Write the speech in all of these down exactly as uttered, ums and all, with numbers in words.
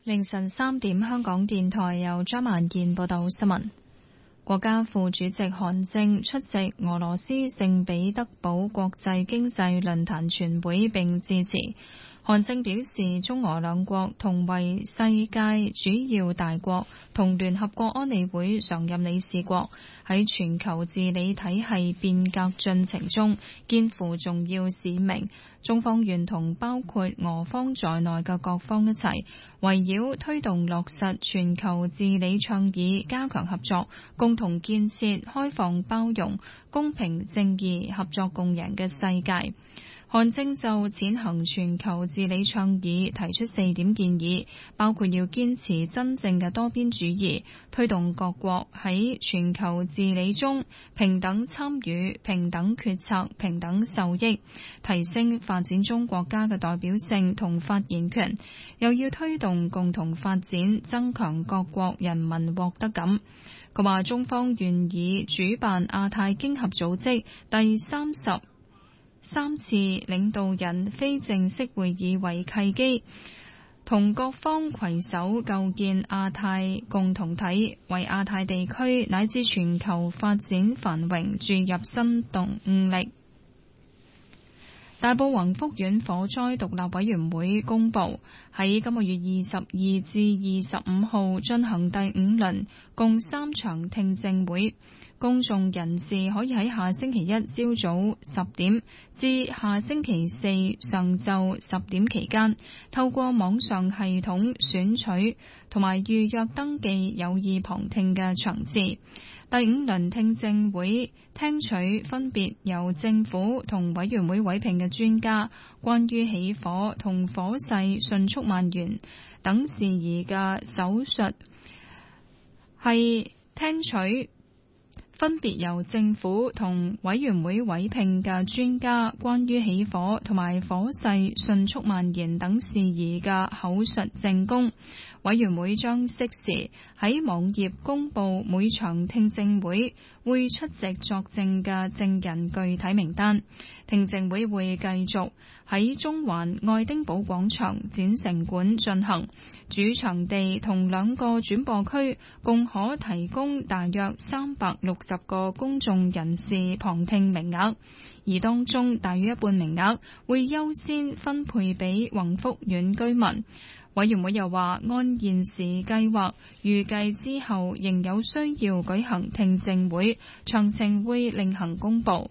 凌晨三點，香港電台由張萬健報道新聞。國家副主席韓正出席俄羅斯聖彼得堡國際經濟論壇全會並致辭。韓正表示，中俄兩國同為世界主要大國同聯合國安理會常任理事國，喺全球治理體系變革進程中肩負重要使命。中方願同包括俄方在內嘅各方一齊，圍繞推動落實全球治理倡議，加強合作，共同建設開放包容、公平正義、合作共贏嘅世界。韓正就踐行全球治理倡議提出四點建議，包括要堅持真正嘅多邊主義，推動各國喺全球治理中平等參與、平等決策、平等受益，提升發展中國家嘅代表性同發言權，又要推動共同發展，增強各國人民獲得感。佢話中方願意主辦亞太經合組織第三十三次領導人非正式會議為契機，同各方攜手構建亞太共同體，為亞太地區乃至全球發展繁榮注入新動力。大埔宏福苑火災獨立委員會公佈，喺今個月二十二至二十五號進行第五輪共三場聽證會，公眾人士可以喺下星期一朝早十點至下星期四上晝十點期間，透過網上系統選取同埋預約登記有意旁聽嘅場次。第五輪聽證會聽取分別由政府同委員會委聘嘅專家關於起火同火勢迅速蔓延等事宜嘅手術，係聽取分別由政府同委員會委聘嘅專家關於起火同埋火勢迅速蔓延等事宜嘅口述證供。委員會將適時喺網頁公佈每場聽證會會出席作證嘅證人具體名單。聽證會會繼續喺中環愛丁堡廣場展城館進行，主場地同兩個轉播區共可提供大約三百六十個公眾人士旁聽名額，而當中大約一半名額會優先分配俾宏福苑居民。委員會又話，按現時計劃，預計之後仍有需要舉行聽證會，詳情會另行公佈。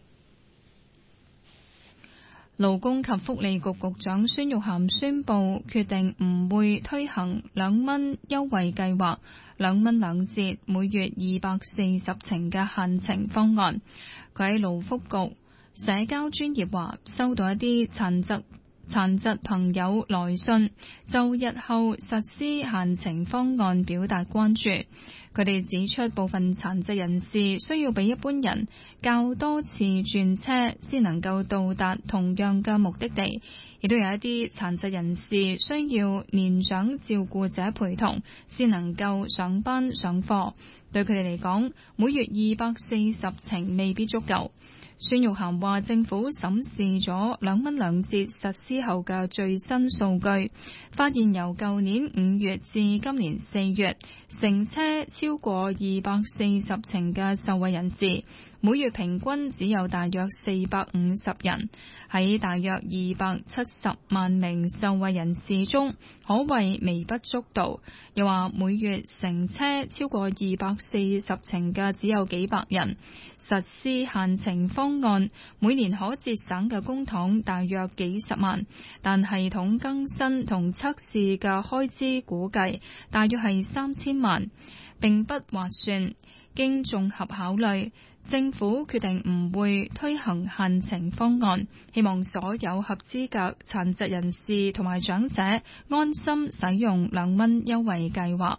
勞工及福利局局長孫玉菡宣布，決定唔會推行兩蚊優惠計劃，兩蚊兩折，每月二百四十程嘅限程方案。佢喺勞福局社交專頁話，收到一啲殘疾殘疾朋友來信，就日後實施限程方案表達關注。佢哋指出，部分殘疾人士需要比一般人較多次轉車先能夠到達同樣嘅目的地，亦都有一啲殘疾人士需要年長照顧者陪同先能夠上班上課。對佢哋嚟講，每月二百四十程未必足夠。孫玉菡話，政府審視咗兩蚊兩折實施後嘅最新數據，發現由舊年五月至今年四月，乘車超過二百四十程嘅受惠人士，每月平均只有大約四百五十人。喺大約二百七十萬名受惠人士中，可謂微不足道。又話每月乘車超過二百四十程嘅只有幾百人。實施限程方案每年可節省嘅公帑大約幾十萬，但系統更新同測試嘅開支估計大約係三千萬，並不劃算。經綜合考慮，政府決定唔會推行限程方案，希望所有合資格殘疾人士同埋長者安心使用兩蚊優惠計劃。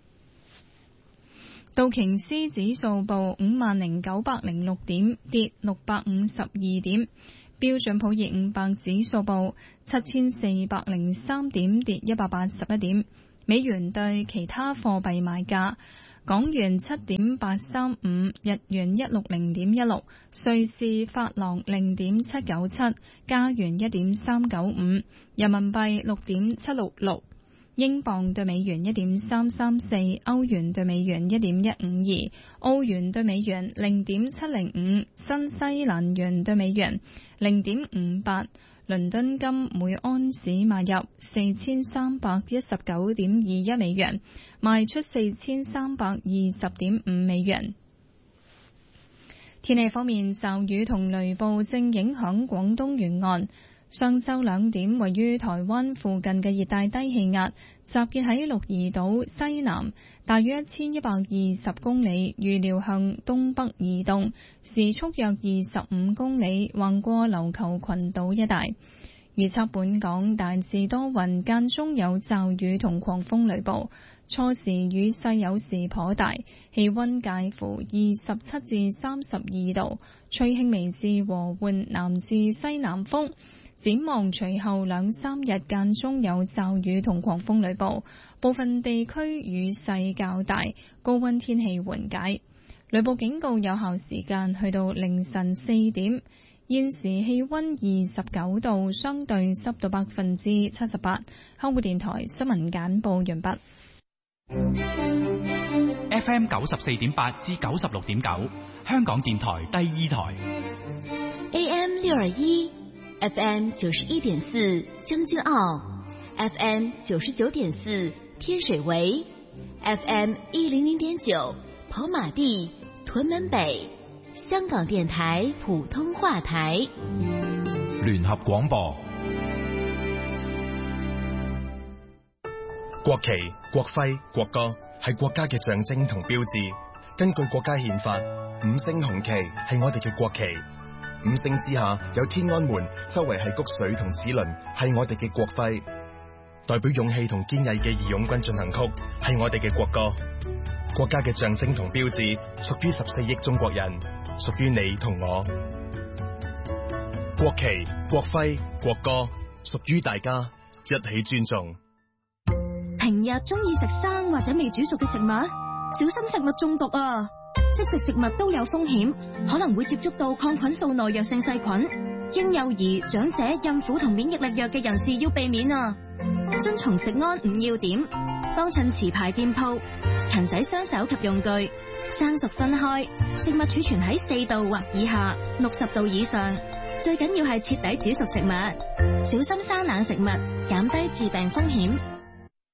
道瓊斯指數報五萬零九百零六點，跌六百五十二點。標準普爾五百指數報七千四百零三點，跌一百八十一點。美元對其他貨幣買價：港元七點八三五，日元一六零點一六，瑞士法郎零點七九七，加元一點三九五，人民幣六點七六六， 英鎊對美元一點三三四，歐元對美元一點一五二，澳元對美元零點七零五，新西蘭元對美元零點五八。倫敦金每安士買入四千三百一十九點二一美元，賣出四千三百二十點五美元。天氣方面，驟雨同雷暴正影響廣東沿岸。上晝兩點，位於台灣附近嘅熱帶低氣壓集結喺鹿兒島西南，大約一千一百二十公里，預料向東北移動，時速約二十五公里，橫過琉球群島一帶。預測本港大致多雲，間中有驟雨同狂風雷暴，初時雨勢有時頗大，氣溫介乎二十七至三十二度，吹輕微至和緩南至西南風。展望隨後兩三日間中有驟雨同狂風雷暴，部分地區雨勢較大，高溫天氣緩解。雷暴警告有效時間去到凌晨四點。現時氣溫二十九度，相對濕度百分之七十八。香港電台新聞簡報完畢。 F M 九十四點八至九十六點九，香港電台第二台。 A M 六二一。F M 九十一點四將軍澳 ，F M 九十九點四天水圍 ，F M 一零零點九跑馬地屯門北，香港電台普通話台。 聯合廣播。 國旗、國徽、國歌係國家嘅象徵同標誌。根據國家憲法，五星紅旗係我哋嘅國旗。五星之下有天安門，周圍係谷穗同齒輪，係我哋嘅國徽。代表勇氣同堅毅嘅義勇軍進行曲係我哋嘅國歌。國家嘅象徵同標誌屬於十四億中國人，屬於你同我。國旗、國徽、國歌屬於大家，一起尊重。 平日中意食生或者未煮熟嘅食物，小心食物中毒啊！即食食物都有風險，可能會接觸到抗菌素耐藥性細菌。嬰幼兒、長者、孕婦同免疫力弱嘅人士要避免啊！遵從食安五要點，幫襯持牌店鋪，勤洗雙手及用具，生熟分開，食物儲存喺四度或以下，六十度以上。最緊要係徹底煮熟食物，小心生冷食物，減低致病風險。